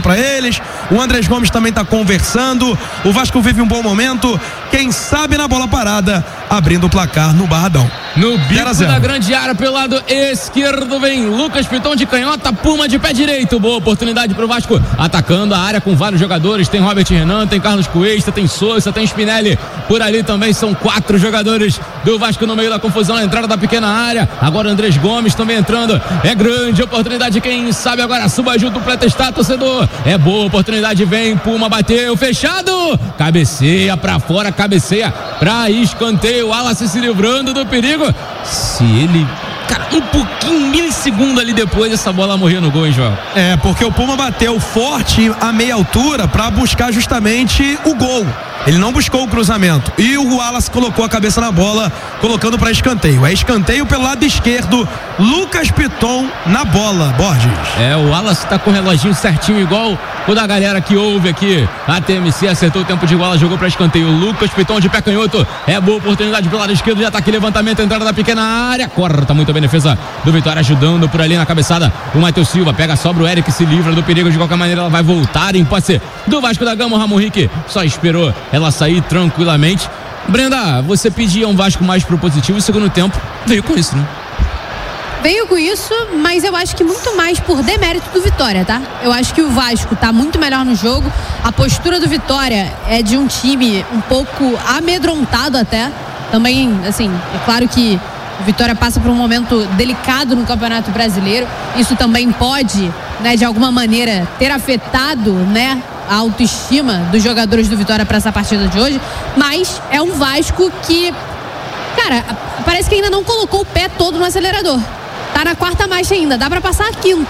para eles. O Andrés Gomes também está conversando. O Vasco vive um bom momento. Quem sabe na bola parada, abrindo o placar no Barradão. No bico da grande área, pelo lado esquerdo, vem Lucas Piton de canhota, Puma de pé direito. Boa oportunidade pro Vasco, atacando a área com vários jogadores. Tem Robert Renan, tem Carlos Cuesta, tem Souza, tem Spinelli. Por ali também são 4 jogadores do Vasco no meio da confusão, na entrada da pequena área. Agora Andrés Gomes também entrando. É grande oportunidade, quem sabe agora suba junto, pretestar, torcedor. É boa oportunidade, vem Puma, bateu, fechado. Cabeceia pra fora, cabeceia pra escanteio. O Wallace se livrando do perigo. Se ele, cara, um pouquinho, milissegundo ali depois, essa bola morria no gol, hein, João? É, porque o Puma bateu forte a meia altura pra buscar justamente o gol. Ele não buscou o cruzamento. E o Wallace colocou a cabeça na bola, colocando para escanteio. É escanteio pelo lado esquerdo. Lucas Piton na bola, Borges. É, o Wallace tá com o reloginho certinho, igual o da galera que ouve aqui. A TMC acertou o tempo de bola, jogou para escanteio. Lucas Piton de pé canhoto. É boa oportunidade pelo lado esquerdo. Já tá aqui, levantamento, entrada da pequena área. Corta muito bem a defesa do Vitória, ajudando por ali na cabeçada. O Matheus Silva pega, sobra o Eric, se livra do perigo. De qualquer maneira, ela vai voltar em posse do Vasco da Gama. O Ramon Henrique só esperou ela sair tranquilamente. Brenda, você pedia um Vasco mais propositivo, e o segundo tempo veio com isso, né? Veio com isso, mas eu acho que muito mais por demérito do Vitória, tá? Eu acho que o Vasco tá muito melhor no jogo. A postura do Vitória é de um time um pouco amedrontado até. Também, assim, é claro que o Vitória passa por um momento delicado no Campeonato Brasileiro. Isso também pode, né, de alguma maneira ter afetado, né, a autoestima dos jogadores do Vitória para essa partida de hoje. Mas é um Vasco que, cara, parece que ainda não colocou o pé todo no acelerador. Tá na 4ª marcha ainda, dá pra passar a 5ª.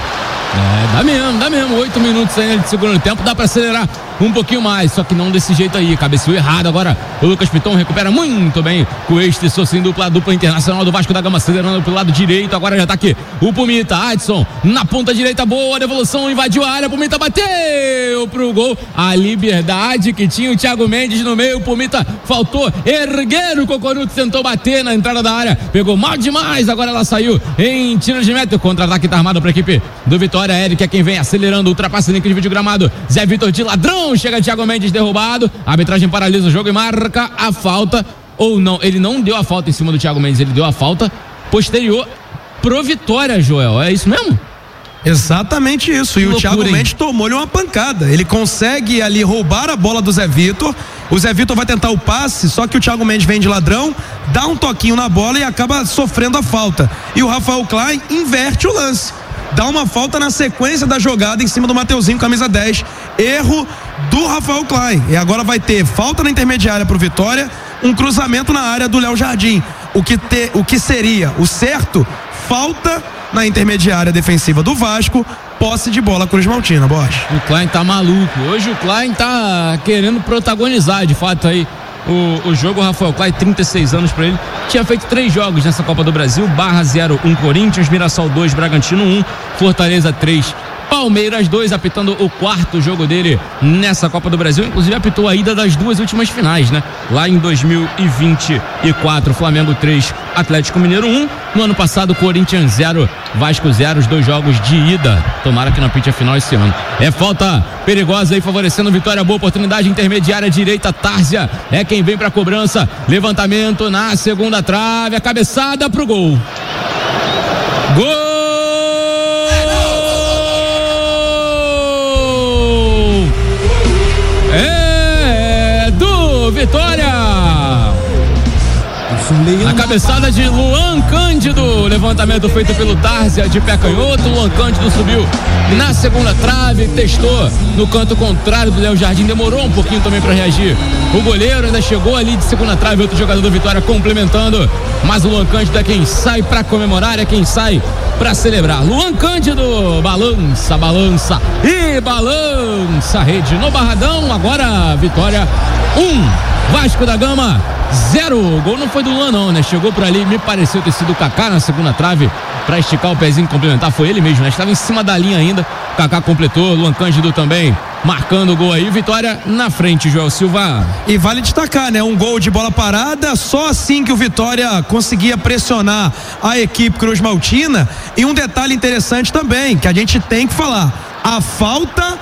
Dá mesmo, 8 minutos ainda de segundo tempo, dá pra acelerar um pouquinho mais, só que não desse jeito aí, cabeceou errado. Agora o Lucas Piton recupera muito bem com este Socinho, dupla internacional do Vasco da Gama, acelerando pelo lado direito. Agora já tá aqui o Pumita, Adson na ponta direita, boa devolução, invadiu a área, Pumita bateu pro gol. A liberdade que tinha o Thiago Mendes no meio, o Pumita faltou erguer o cocoruto, tentou bater na entrada da área, pegou mal demais. Agora ela saiu em tiro de meta. O contra-ataque tá armado pra equipe do Vitória. Eric é quem vem acelerando, ultrapassa em vídeo gramado. Zé Vitor de ladrão, chega Thiago Mendes derrubado. A arbitragem paralisa o jogo e marca a falta. Ou não, ele não deu a falta em cima do Thiago Mendes, ele deu a falta posterior pro Vitória, Joel. É isso mesmo? Exatamente isso. E o Thiago Mendes tomou-lhe uma pancada. Ele consegue ali roubar a bola do Zé Vitor. O Zé Vitor vai tentar o passe, só que o Thiago Mendes vem de ladrão, dá um toquinho na bola e acaba sofrendo a falta. E o Rafael Klein inverte o lance. Dá uma falta na sequência da jogada em cima do Mateuzinho, camisa 10. Erro do Rafael Klein. E agora vai ter falta na intermediária pro Vitória, um cruzamento na área do Léo Jardim. O que seria o certo? Falta na intermediária defensiva do Vasco, posse de bola Cruz Maltina, Borges. O Klein tá maluco. Hoje o Klein tá querendo protagonizar, de fato, aí o jogo. O Rafael Klein, 36 anos pra ele, tinha feito 3 jogos nessa Copa do Brasil: Barra 0-1 Corinthians, Mirassol 2 Bragantino 1, Fortaleza 3 Palmeiras 2, apitando o 4º jogo dele nessa Copa do Brasil. Inclusive apitou a ida das 2 últimas finais, né? Lá em 2024, Flamengo 3, Atlético Mineiro 1. No ano passado, Corinthians 0, Vasco 0, os 2 jogos de ida. Tomara que não apite a final esse ano. É falta perigosa aí, favorecendo Vitória. Boa oportunidade, intermediária direita, Tárzia é quem vem pra cobrança. Levantamento na segunda trave, a cabeçada pro gol. Gol! Vitória! A cabeçada de Luan Cândido, levantamento feito pelo Tárzia de pé canhoto. Luan Cândido subiu na segunda trave, testou no canto contrário do Léo Jardim, demorou um pouquinho também para reagir. O goleiro ainda chegou ali de segunda trave, outro jogador do Vitória complementando, mas o Luan Cândido é quem sai para comemorar, é quem sai para celebrar. Luan Cândido balança, balança e balança a rede no Barradão. Agora Vitória 1, Vasco da Gama 0. O gol não foi do Luan não, né? Chegou por ali, me pareceu ter sido o Kaká na segunda trave para esticar o pezinho e complementar. Foi ele mesmo, né? Estava em cima da linha ainda. O Kaká completou, Luan Cândido também marcando o gol aí. Vitória na frente, Joel Silva. E vale destacar, né? Um gol de bola parada, só assim que o Vitória conseguia pressionar a equipe Cruz Maltina. E um detalhe interessante também, que a gente tem que falar: a falta